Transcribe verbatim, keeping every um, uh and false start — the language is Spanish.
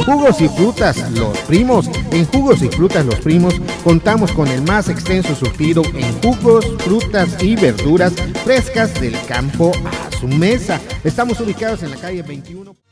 Jugos y frutas Los Primos. En Jugos y frutas Los Primos contamos con el más extenso surtido en jugos, frutas y verduras frescas del campo a su mesa. Estamos ubicados en la calle veintiuno.